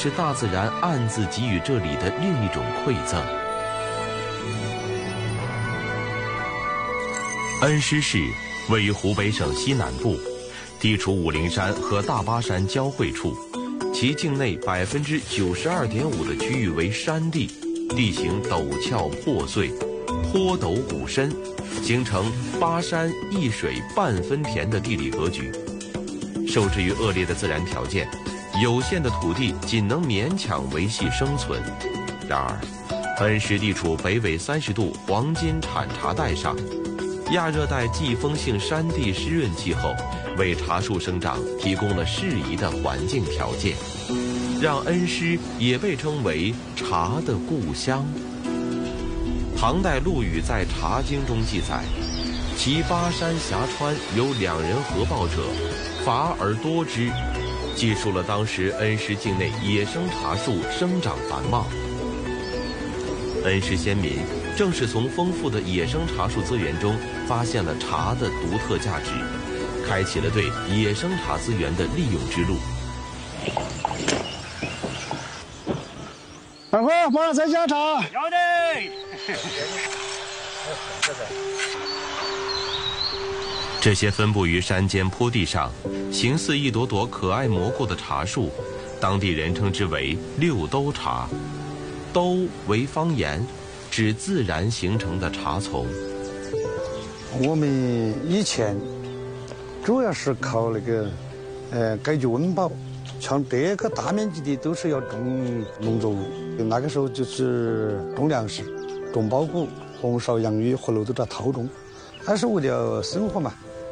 是大自然暗自给予这里的另一种馈赠。恩施市位于湖北省西南部，地处武陵山和大巴山交汇处，其境内92.5%的区域为山地，地形陡峭破碎，坡陡谷深，形成巴山一水半分田的地理格局。受制于恶劣的自然条件，有限的土地仅能勉强维系生存。然而，恩施地处北纬30度黄金产茶带上，亚热带季风性山地湿润气候为茶树生长提供了适宜的环境条件，让恩施也被称为茶的故乡。唐代陆羽在《茶经》中记载，其巴山峡川有2人合抱者，伐而多之，记述了当时恩施境内野生茶树生长繁茂。恩施先民正是从丰富的野生茶树资源中发现了茶的独特价值，开启了对野生茶资源的利用之路。 二哥，马上再加茶。 要得。 这些分布于山间坡地上、形似一朵朵可爱蘑菇的茶树，当地人称之为六兜茶。兜为方言，指自然形成的茶丛。 我们以前主要是靠那个解决温饱，像这个大面积的都是要种农作物。那个时候就是种粮食、种苞谷、红苕、洋芋和绿豆茶套种，还是为了生活嘛。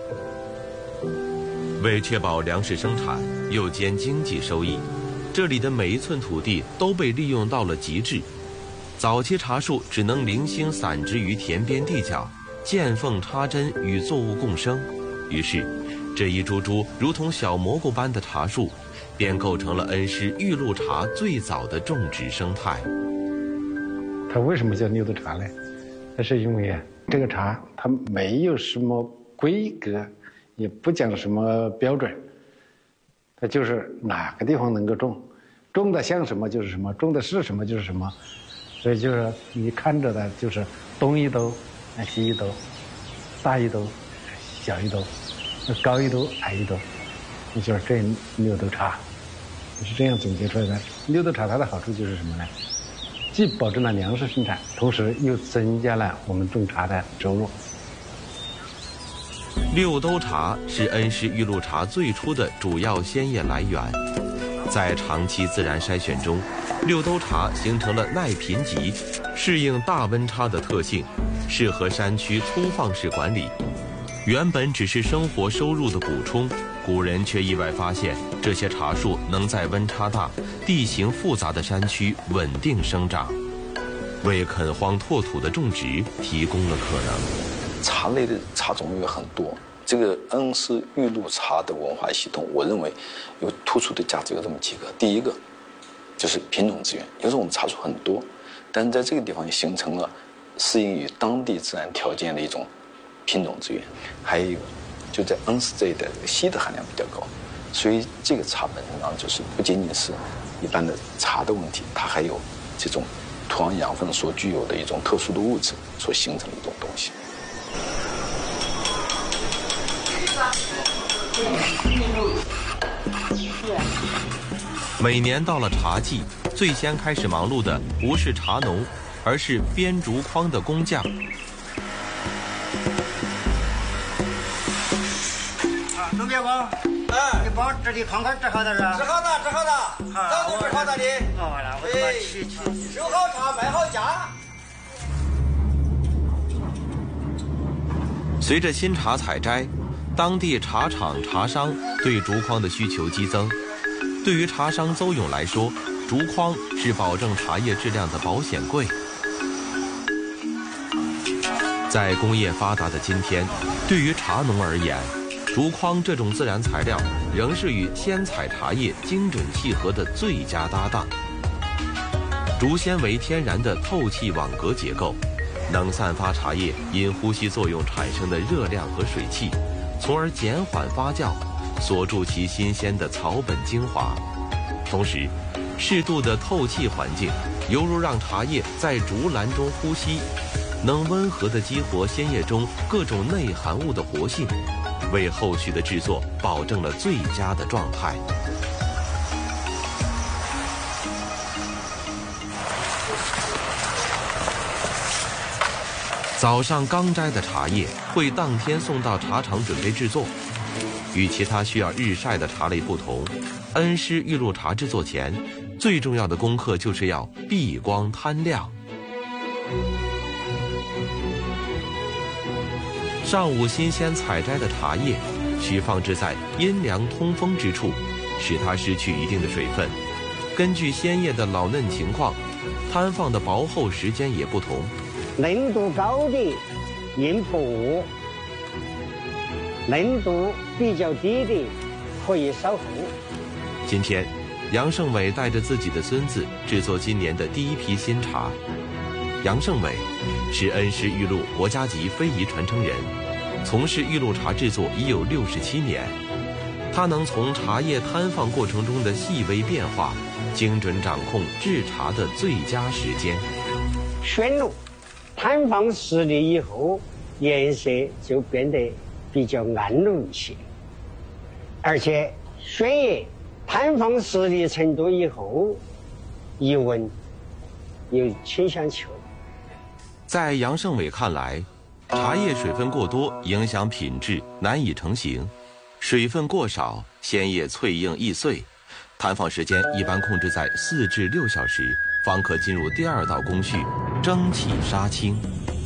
为确保粮食生产又兼经济收益，这里的每一寸土地都被利用到了极致。早期茶树只能零星散植于田边地角，见缝插针与作物共生，于是这一株株如同小蘑菇般的茶树便构成了恩施玉露茶最早的种植生态。 它为什么叫六豆茶呢？那是因为这个茶它没有什么规格，也不讲什么标准，它就是哪个地方能够种，种的像什么就是什么，种的是什么就是什么。所以就是你看着的就是东一兜，西一兜，大一兜，小一兜，高一兜，矮一兜，就是这六豆茶，是这样总结出来的。六豆茶它的好处就是什么呢？既保证了粮食生产，同时又增加了我们种茶的收入。 六兜茶是恩施玉露茶最初的主要鲜叶来源，在长期自然筛选中，六兜茶形成了耐贫瘠、适应大温差的特性，适合山区粗放式管理。原本只是生活收入的补充，古人却意外发现这些茶树能在温差大、地形复杂的山区稳定生长，为垦荒拓土的种植提供了可能。 茶类的茶种类很多，这个恩施玉露茶的文化系统，我认为有突出的价值有这么几个。第一个就是品种资源，有时候我们茶树很多，但是在这个地方形成了适应于当地自然条件的一种品种资源。还有一个就在恩施这一带，硒的含量比较高，所以这个茶本身上就是不仅仅是一般的茶的问题，它还有这种土壤养分所具有的一种特殊的物质所形成的一种东西。 每年到了茶季，最先开始忙碌的不是茶农，而是编竹筐的工匠。 周别光，你帮这里筐治好的是吧？ 治好的，治好的，早就治好的的。 好了，我他妈去， 收好茶，卖好价。 随着新茶采摘，当地茶厂、茶商对竹筐的需求激增。对于茶商邹勇来说，竹筐是保证茶叶质量的保险柜。在工业发达的今天，对于茶农而言，竹筐这种自然材料仍是与鲜采茶叶精准契合的最佳搭档。竹纤维天然的透气网格结构，能散发茶叶因呼吸作用产生的热量和水汽，从而减缓发酵，锁住其新鲜的草本精华。同时， 适度的透气环境，犹如让茶叶在竹篮中呼吸，能温和地激活鲜叶中各种内含物的活性，为后续的制作保证了最佳的状态。早上刚摘的茶叶会当天送到茶厂准备制作。与其他需要日晒的茶类不同，恩施玉露茶制作前，最重要的功课就是要避光摊亮。上午新鲜采摘的茶叶，需放置在阴凉通风之处，使它失去一定的水分。根据鲜叶的老嫩情况，摊放的薄厚时间也不同。 嫩度高的硬薄，嫩度比较低的可以稍厚。 今天，杨胜伟带着自己的孙子制作今年的第一批新茶。杨胜伟是恩施玉露国家级非遗传承人，从事玉露茶制作已有67年。他能从茶叶摊放过程中的细微变化，精准掌控制茶的最佳时间。 宣露摊放10里以后，颜色就变得比较暗绿一些，而且宣叶摊放10里程度以后，一闻有清香气。 在杨胜伟看来，茶叶水分过多影响品质，难以成型；水分过少，鲜叶脆硬易碎。摊放时间一般控制在4至6小时，方可进入第2道工序——蒸汽杀青。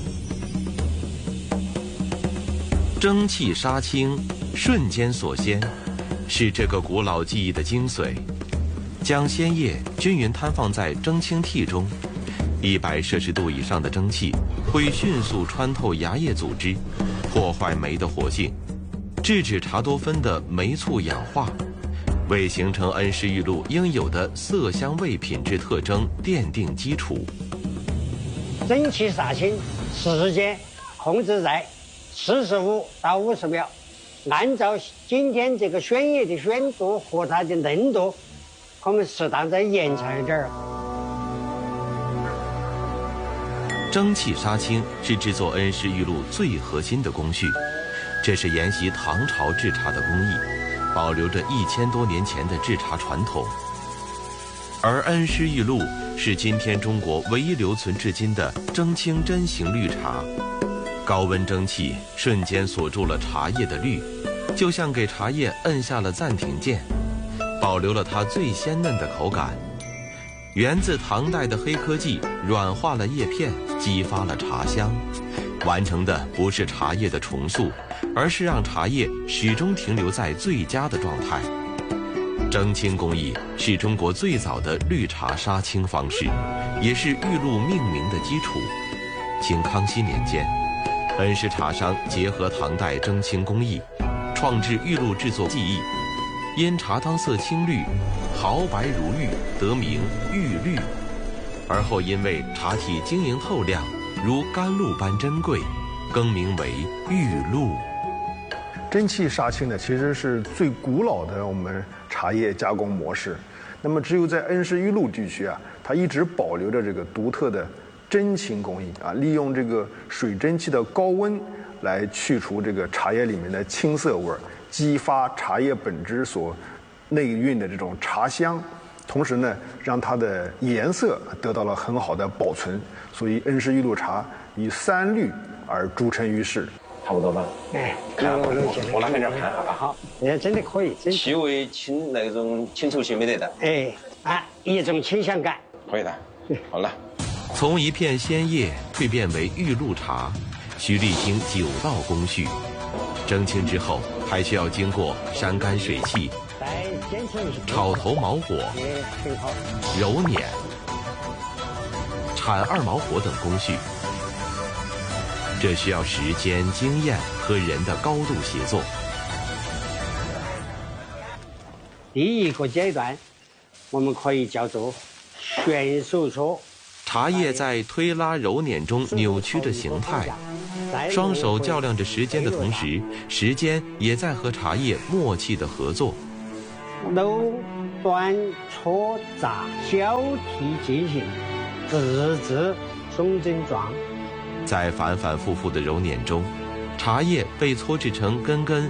蒸汽杀青，瞬间锁鲜，是这个古老技艺的精髓。将鲜叶均匀摊放在蒸青屉中，100摄氏度以上的蒸汽会迅速穿透芽叶组织，破坏酶的活性，制止茶多酚的酶促氧化，为形成恩施玉露应有的色香味品质特征奠定基础。 蒸汽杀青时间控制在45到50秒，按照今天这个宣叶的宣度和它的嫩度，我们适当再延长一点儿。 蒸汽杀青是制作恩施玉露最核心的工序，这是沿袭唐朝制茶的工艺，保留着1000多年前的制茶传统。而恩施玉露是今天中国唯一留存至今的蒸青针型绿茶。高温蒸汽瞬间锁住了茶叶的绿，就像给茶叶摁下了暂停键，保留了它最鲜嫩的口感。源自唐代的黑科技软化了叶片，激发了茶香，完成的不是茶叶的重塑，而是让茶叶始终停留在最佳的状态。蒸青工艺是中国最早的绿茶杀青方式，也是玉露命名的基础。清康熙年间，恩施茶商结合唐代蒸青工艺，创制玉露制作技艺，因茶汤色青绿，毫白如玉，得名玉绿。而后因为茶体晶莹透亮，如甘露般珍贵，更名为玉露。 蒸汽杀青呢，其实是最古老的我们茶叶加工模式。那么只有在恩施玉露地区啊，它一直保留着这个独特的蒸青工艺啊，利用这个水蒸气的高温来去除这个茶叶里面的青涩味儿，激发茶叶本质所内蕴的这种茶香，同时呢，让它的颜色得到了很好的保存。所以恩施玉露茶以3绿而著称于世。 差不多吧？ 哎， 我拿给这儿看看吧。 好，真的可以，真气味清那种清透性没得的。 哎，一种清香感。 可以的。好了。 从一片鲜叶蜕变为玉露茶，需历经9道工序。蒸青之后，还需要经过晒干水汽、炒头毛火、揉捻、铲2毛火等工序。这需要时间、经验和人的高度协作。 第一个阶段，我们可以叫做选手搓。 茶叶在推拉揉捻中扭曲着形态，双手较量着时间的同时，时间也在和茶叶默契的合作。 揉端搓炸交替进行，直至松针状。 在反反复复的揉捻中，茶叶被搓制成根根